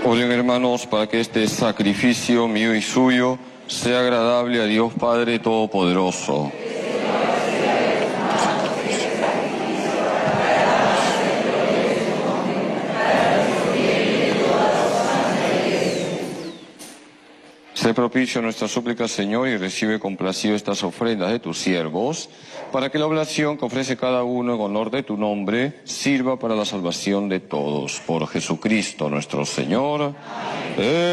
Oren, hermanos, para que este sacrificio mío y suyo sea agradable a Dios Padre Todopoderoso. Sé propicio a nuestra súplica, Señor, y recibe complacido estas ofrendas de tus siervos, para que la oblación que ofrece cada uno en honor de tu nombre sirva para la salvación de todos. Por Jesucristo nuestro Señor. Amén.